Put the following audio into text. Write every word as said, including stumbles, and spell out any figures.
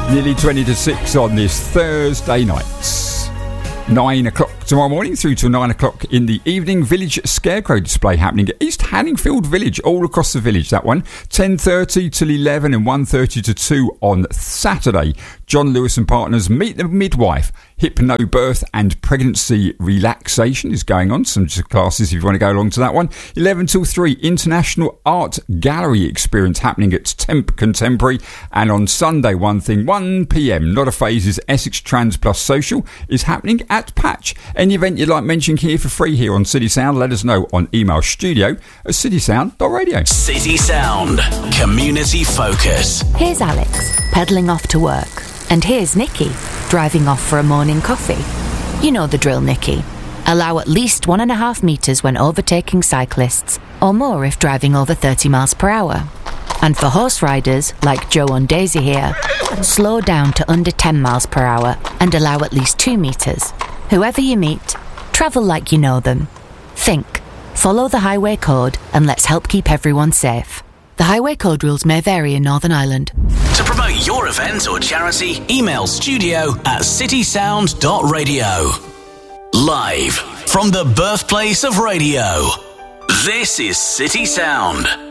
Nearly twenty to six on this Thursday night. nine o'clock tomorrow morning through to nine o'clock in the evening. Village Scarecrow display happening at East Hanningfield Village, all across the village, that one. ten thirty till eleven and one thirty to two on Saturday. John Lewis and Partners Meet the Midwife. Hypnobirth and pregnancy relaxation is going on. Some classes if you want to go along to that one. eleven till three, International Art Gallery experience happening at Temp Contemporary. And on Sunday, one thing, one p.m, Not a Phases Essex Trans Plus Social is happening at Patch. Any event you'd like mentioned here for free here on City Sound, let us know on email studio at citysound dot radio. City Sound, community focus. Here's Alex, pedalling off to work. And here's Nikki, driving off for a morning coffee. You know the drill, Nikki. Allow at least one and a half metres when overtaking cyclists, or more if driving over thirty miles per hour. And for horse riders, like Joe and Daisy here, slow down to under ten miles per hour and allow at least two metres. Whoever you meet, travel like you know them. Think, follow the highway code, and let's help keep everyone safe. The highway code rules may vary in Northern Ireland. To promote your event or charity, email studio at citysound dot radio. Live from the birthplace of radio, this is City Sound.